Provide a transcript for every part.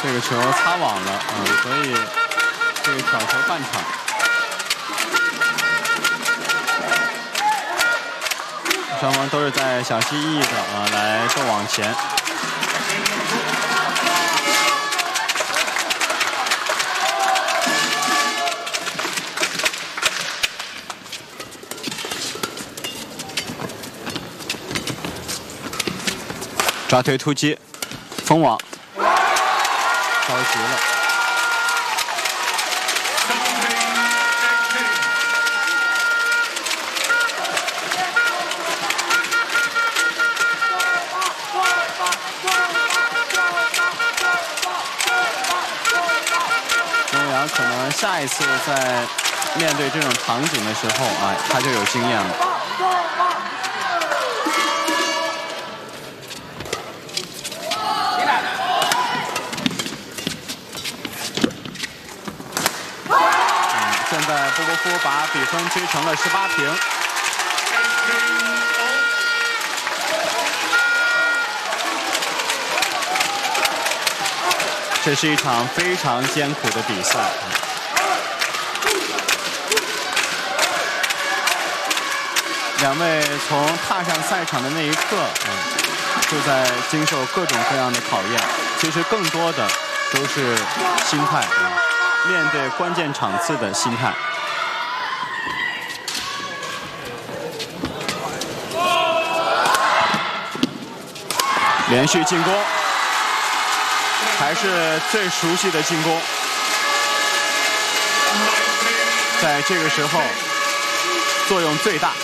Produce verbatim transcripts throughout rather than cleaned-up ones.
这个球擦网了，嗯，所以这个挑球半场。双方都是在小心翼翼的啊来斗往前。抓腿突击，封网，着急了。钟阳可能下一次在面对这种场景的时候啊，他就有经验了。 现在波波夫把比分追成了十八平。这是一场非常艰苦的比赛。两位从踏上赛场的那一刻，嗯，就在经受各种各样的考验。其实更多的都是心态。嗯 面对关键场次的心态，连续进攻，还是最熟悉的进攻。在这个时候，作用最大。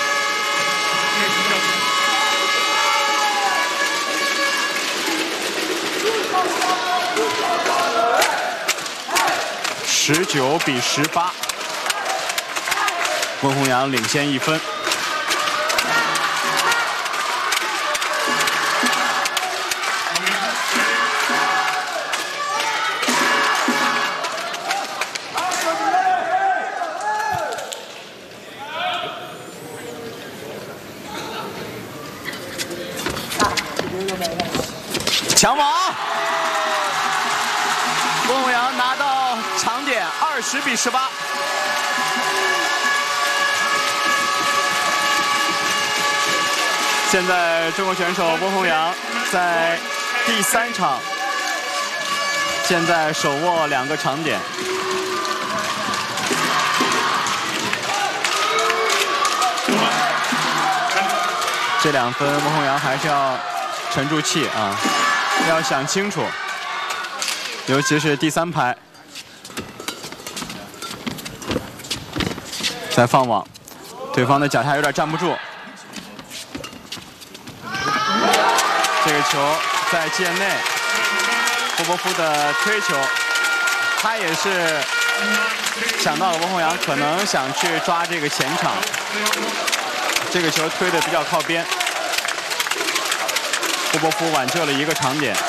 十九比十八，温宏洋领先一分。抢网，温宏洋拿到。 长点二十比十八，现在中国选手温宏洋在第三场，现在手握两个长点。这两分温宏洋还是要沉住气啊，要想清楚，尤其是第三拍。 再放网，对方的脚下有点站不住。这个球在界内，波波夫的推球，他也是想到了温宏洋可能想去抓这个前场，这个球推的比较靠边，波波夫挽救了一个长点。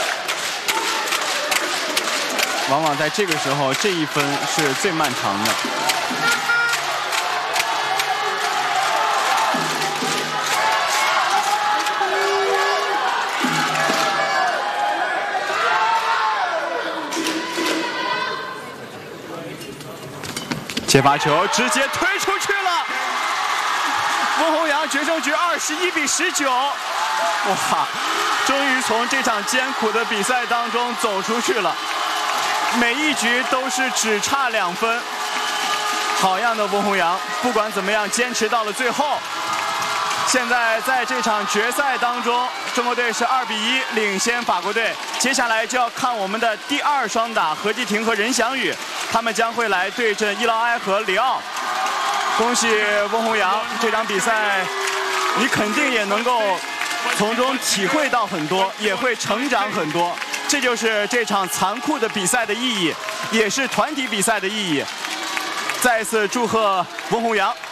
往往在这个时候，这一分是最漫长的。 接发球直接推出去了，温宏洋决胜局二十一比十九，哇！终于从这场艰苦的比赛当中走出去了，每一局都是只差两分。好样的温宏洋，不管怎么样坚持到了最后。现在在这场决赛当中，中国队是二比一领先法国队。接下来就要看我们的第二双打何继廷和任翔宇。 他们将会来对阵伊劳埃和里奥。恭喜温宏洋，这场比赛你肯定也能够从中体会到很多，也会成长很多。这就是这场残酷的比赛的意义，也是团体比赛的意义。再次祝贺温宏洋。